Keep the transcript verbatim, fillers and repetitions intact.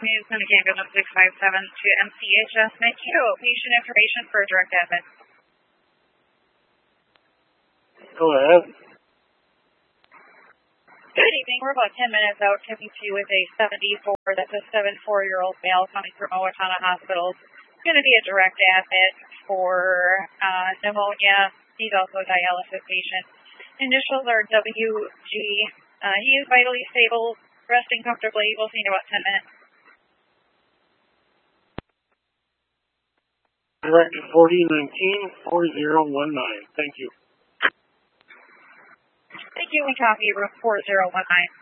News and ambulance six five seven to M C H S Metro. Patient information for direct admit. Go ahead. Good evening. We're about ten minutes out. Tipping two with a seventy-four. That's a seventy-four-year-old male coming from Owatonna Hospital. It's going to be a direct admit for uh, pneumonia. He's also a dialysis patient. Initials are W G. Uh, he is vitally stable, resting comfortably. We'll see in about ten minutes. Direct forty nineteen four zero one nine. Thank you. Thank you. We copy room four zero one nine.